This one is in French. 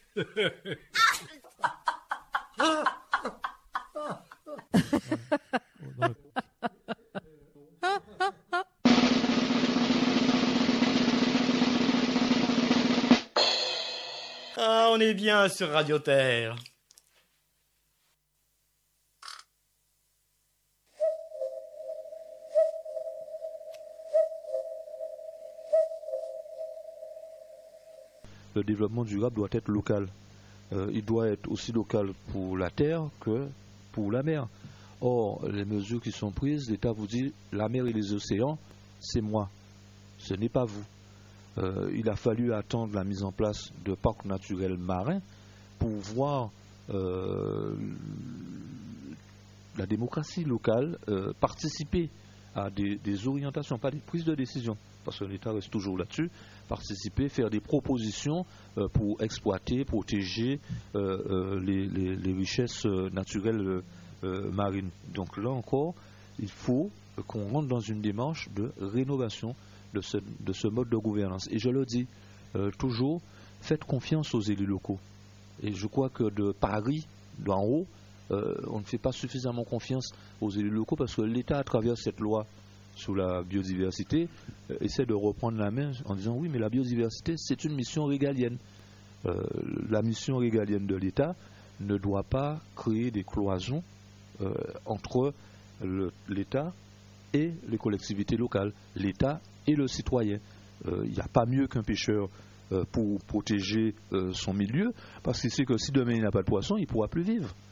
Ah, on est bien sur Radio Terre. Le développement durable doit être local. Il doit être aussi local pour la terre que pour la mer. Or, les mesures qui sont prises, l'État vous dit la mer et les océans, c'est moi, ce n'est pas vous. Il a fallu attendre la mise en place de parcs naturels marins pour voir la démocratie locale participer à des orientations, pas des prises de décision, parce que l'État reste toujours là-dessus, participer, faire des propositions pour exploiter, protéger les richesses naturelles marines. Donc là encore, il faut qu'on rentre dans une démarche de rénovation de ce mode de gouvernance. Et je le dis toujours, faites confiance aux élus locaux. Et je crois que de Paris, d'en haut, on ne fait pas suffisamment confiance aux élus locaux parce que l'État, à travers cette loi sur la biodiversité, essaie de reprendre la main en disant oui, mais la biodiversité, c'est une mission régalienne. La mission régalienne de l'État ne doit pas créer des cloisons entre l'État et les collectivités locales, l'État et le citoyen. Il n'y a pas mieux qu'un pêcheur pour protéger son milieu, parce qu'il sait que si demain il n'a pas de poisson, il ne pourra plus vivre.